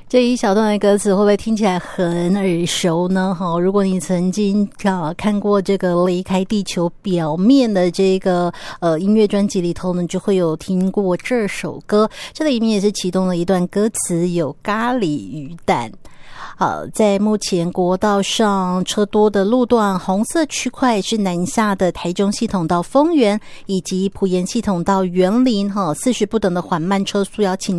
这一小段的歌词会不会听起来很耳熟呢？如果你曾经看过这个离开地球表面的这个音乐专辑里头呢，就会有听过这首歌。这里面也是其中的一段歌词，有咖喱鱼蛋。在目前国道上车多的路段，红色区块是南下的台中系统到丰原，以及埔盐系统到园林，4时不等的缓慢车速要请